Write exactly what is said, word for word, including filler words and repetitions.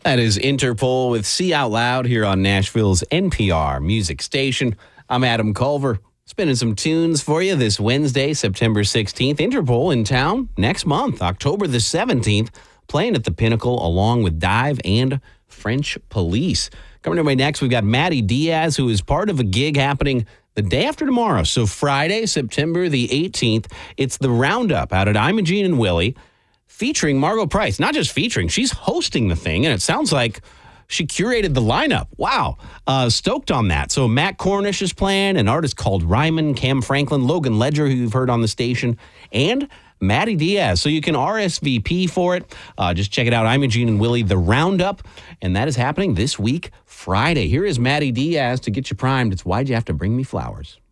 That is Interpol with See Out Loud here on Nashville's N P R music station. I'm Adam Culver, spinning some tunes for you this Wednesday, September sixteenth. Interpol in town next month, October the seventeenth, playing at the Pinnacle along with Dive and French Police. Coming your way next, we've got Maddie Diaz, who is part of a gig happening the day after tomorrow. So Friday, September the eighteenth, it's the Roundup out at Imogene and Willie, featuring Margo Price. Not just featuring, she's hosting the thing, and it sounds like she curated the lineup. Wow. Uh, stoked on that. So Matt Cornish is playing, an artist called Ryman, Cam Franklin, Logan Ledger, who you've heard on the station, and Maddie Diaz. So you can R S V P for it. Uh, just check it out, Imogene and Willie, the Roundup, and that is happening this week, Friday. Here is Maddie Diaz to get you primed. It's Why'd You Have to Bring Me Flowers?